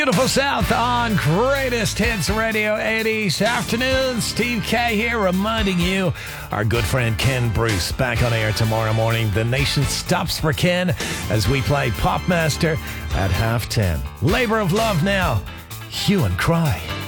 Beautiful South on Greatest Hits Radio 80s afternoon. Steve K here reminding you our good friend Ken Bruce back on air tomorrow morning. The nation stops for Ken as we play Popmaster at 10:30. Labor of Love now. Hue and Cry.